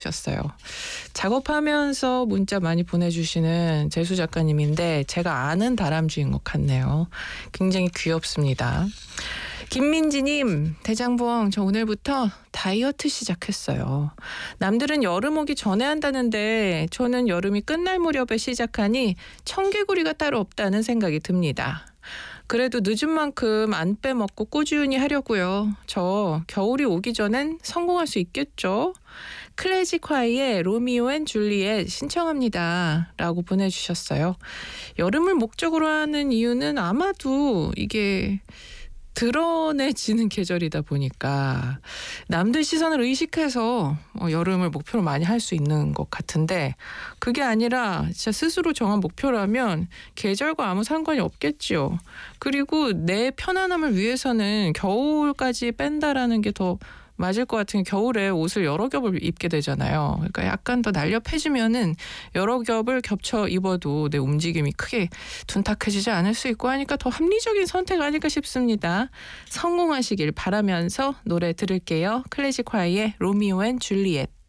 셨어요. 작업하면서 문자 많이 보내주시는 재수 작가님인데 제가 아는 다람쥐인 것 같네요. 굉장히 귀엽습니다. 김민지님, 대장봉 저 오늘부터 다이어트 시작했어요. 남들은 여름 오기 전에 한다는데 저는 여름이 끝날 무렵에 시작하니 청개구리가 따로 없다는 생각이 듭니다. 그래도 늦은 만큼 안 빼먹고 꾸준히 하려고요. 저 겨울이 오기 전엔 성공할 수 있겠죠? 클래식화이의 로미오 앤 줄리엣 신청합니다. 라고 보내주셨어요. 여름을 목적으로 하는 이유는 아마도 이게 드러내지는 계절이다 보니까 남들 시선을 의식해서 여름을 목표로 많이 할 수 있는 것 같은데 그게 아니라 진짜 스스로 정한 목표라면 계절과 아무 상관이 없겠지요. 그리고 내 편안함을 위해서는 겨울까지 뺀다라는 게 더 맞을 것 같은 게 겨울에 옷을 여러 겹을 입게 되잖아요. 그러니까 약간 더 날렵해지면은 여러 겹을 겹쳐 입어도 내 움직임이 크게 둔탁해지지 않을 수 있고 하니까 더 합리적인 선택 아닐까 싶습니다. 성공하시길 바라면서 노래 들을게요. 클래식화이의 로미오 앤 줄리엣.